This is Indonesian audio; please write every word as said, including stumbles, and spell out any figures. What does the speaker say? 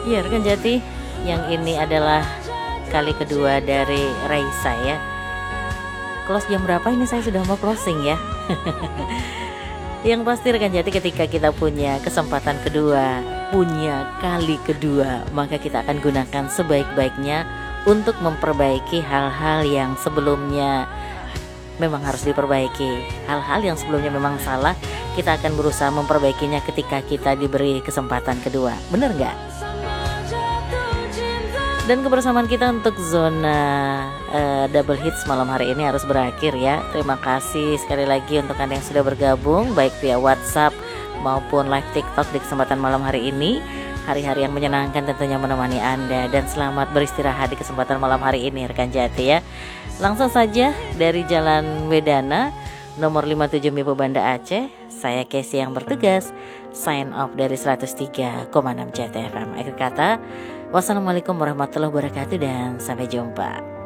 Iya rekan Jati, yang ini adalah kali kedua dari Raisa ya. Close jam berapa ini, saya sudah mau closing ya. Yang pasti rekan Jati, ketika kita punya kesempatan kedua, punya kali kedua, maka kita akan gunakan sebaik-baiknya untuk memperbaiki hal-hal yang sebelumnya memang harus diperbaiki. Hal-hal yang sebelumnya memang salah, kita akan berusaha memperbaikinya ketika kita diberi kesempatan kedua. Bener nggak? Dan kebersamaan kita untuk zona uh, double hits malam hari ini harus berakhir ya. Terima kasih sekali lagi untuk Anda yang sudah bergabung baik via WhatsApp maupun live TikTok di kesempatan malam hari ini. Hari-hari yang menyenangkan tentunya menemani Anda, dan selamat beristirahat di kesempatan malam hari ini rekan Jati ya. Langsung saja dari Jalan Wedana nomor lima puluh tujuh Mipo Banda Aceh, saya Casey yang bertugas sign off dari seratus tiga koma enam Jati F M. Akhir kata, wassalamualaikum warahmatullahi wabarakatuh dan sampai jumpa.